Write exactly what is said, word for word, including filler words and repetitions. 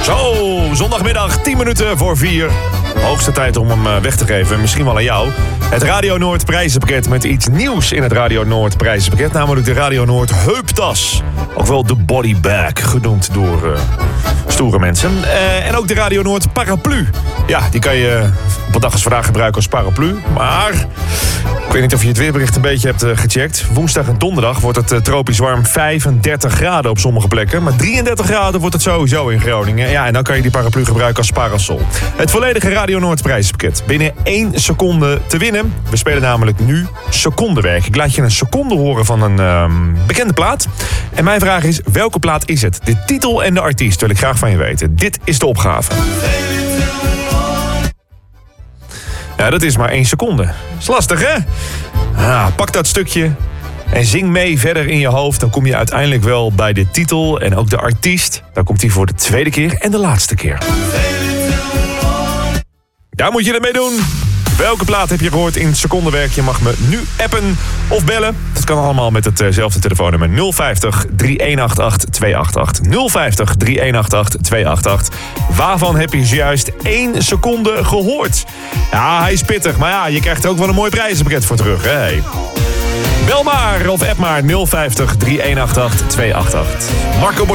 Zo, zondagmiddag, tien minuten voor vier. Hoogste tijd om hem weg te geven, misschien wel aan jou. Het Radio Noord prijzenpakket met iets nieuws in het Radio Noord prijzenpakket. Namelijk de Radio Noord heuptas. Ook wel de bodybag, genoemd door uh, stoere mensen. Uh, en ook de Radio Noord paraplu. Ja, die kan je op een dag als vandaag gebruiken als paraplu. Maar ik weet niet of je het weerbericht een beetje hebt uh, gecheckt. Woensdag en donderdag wordt het uh, tropisch warm vijfendertig graden op sommige plekken. Maar drieëndertig graden wordt het sowieso in Groningen. Ja, en dan kan je die paraplu gebruiken als parasol. Het volledige Radio Noord prijzenpakket. Binnen één seconde te winnen. We spelen namelijk nu secondenwerk. Ik laat je een seconde horen van een um, bekende plaat. En mijn vraag is, welke plaat is het? De titel en de artiest wil ik graag van je weten. Dit is de opgave. Ja, dat is maar één seconde. Dat is lastig, hè? Ah, pak dat stukje en zing mee verder in je hoofd. Dan kom je uiteindelijk wel bij de titel en ook de artiest. Dan komt hij voor de tweede keer en de laatste keer. Daar moet je het mee doen. Welke plaat heb je gehoord in secondenwerk? Je mag me nu appen of bellen. Dat kan allemaal met hetzelfde telefoonnummer nul vijftig, drie een acht acht, twee acht acht. nul vijftig, drie een acht acht, twee acht acht. Waarvan heb je zojuist één seconde gehoord? Ja, hij is pittig, maar ja, je krijgt er ook wel een mooi prijzenpakket voor terug. Hè? Bel maar of app maar nul vijftig, drie een acht acht, twee acht acht. Marco